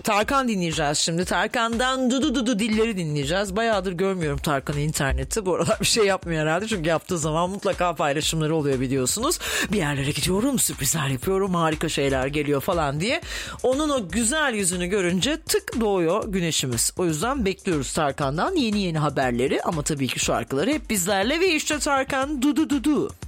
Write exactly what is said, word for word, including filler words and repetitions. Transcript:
Tarkan dinleyeceğiz şimdi. Tarkan'dan Dudu Dudu dilleri dinleyeceğiz. Bayağıdır görmüyorum Tarkan'ı internette. Bu aralar bir şey yapmıyor herhalde. Çünkü yaptığı zaman mutlaka paylaşımları oluyor biliyorsunuz. Bir yerlere gidiyorum, sürprizler yapıyorum, harika şeyler geliyor falan diye. Onun o güzel yüzünü görünce tık doğuyor güneşimiz. O yüzden bekliyoruz Tarkan'dan yeni yeni haberleri. Ama tabii ki şarkıları hep bizlerle ve işte Tarkan Dudu Dudu.